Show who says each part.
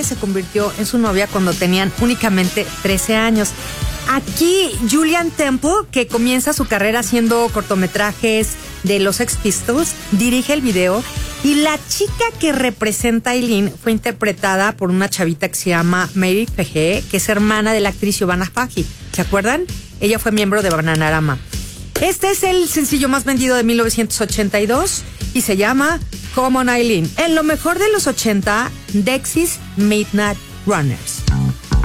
Speaker 1: se convirtió en su novia cuando tenían únicamente 13 años. Aquí Julian Temple, que comienza su carrera haciendo cortometrajes de los Sex Pistols, dirige el video, y la chica que representa a Eileen fue interpretada por una chavita que se llama Mary P.G., que es hermana de la actriz Giovanna Faggi. ¿Se acuerdan? Ella fue miembro de Bananarama. Este es el sencillo más vendido de 1982 y se llama Come On Eileen. En lo mejor de los 80, Dexys Midnight Runners.